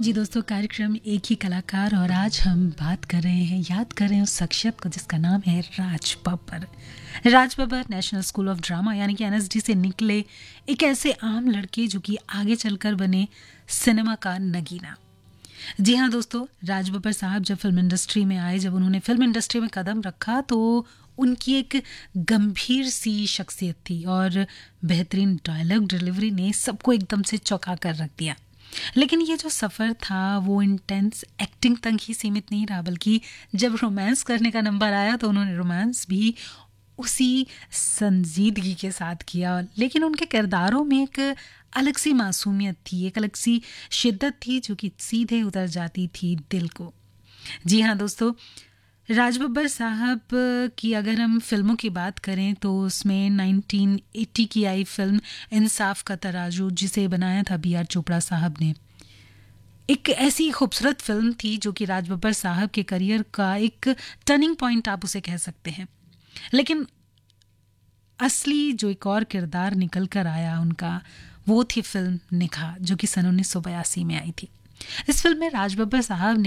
जी दोस्तों, कार्यक्रम एक ही कलाकार और आज हम बात कर रहे हैं, याद कर रहे हैं उस शख्सियत को जिसका नाम है Raj Babbar. Raj Babbar national school of drama यानी कि एनएसडी से निकले एक ऐसे आम लड़के जो कि आगे चलकर बने सिनेमा का नगीना। जी हाँ दोस्तों, राज बब्बर साहब जब फिल्म इंडस्ट्री में आए, जब उन्होंने फिल्म इंडस्ट्री में कदम रखा तो उनकी एक गंभीर सी शख्सियत थी और बेहतरीन डायलॉग डिलीवरी ने सबको एकदम से चौंका कर रख दिया। लेकिन ये जो सफ़र था वो इंटेंस एक्टिंग तक ही सीमित नहीं रहा, बल्कि जब रोमांस करने का नंबर आया तो उन्होंने रोमांस भी उसी संजीदगी के साथ किया। लेकिन उनके किरदारों में एक अलग सी मासूमियत थी, एक अलग सी शिद्दत थी जो कि सीधे उतर जाती थी दिल को। जी हाँ दोस्तों, राज बब्बर साहब की अगर हम फिल्मों की बात करें तो उसमें 1980 की आई फिल्म इंसाफ का तराजू, जिसे बनाया था बी आर चोपड़ा साहब ने, एक ऐसी खूबसूरत फिल्म थी जो कि राज बब्बर साहब के करियर का एक टर्निंग पॉइंट आप उसे कह सकते हैं। लेकिन असली जो एक और किरदार निकल कर आया उनका, वो थी फिल्म निगाह, जो कि सन 1982 में आई थी। इस फिल्म में राज बब्बर साहब ने